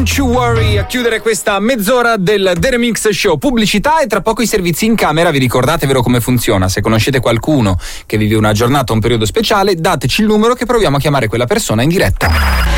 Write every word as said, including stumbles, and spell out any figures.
Don't You Worry a chiudere questa mezz'ora del The Remix Show. Pubblicità e tra poco i servizi in camera. Vi ricordatevelo come funziona. Se conoscete qualcuno che vive una giornata o un periodo speciale, dateci il numero che proviamo a chiamare quella persona in diretta.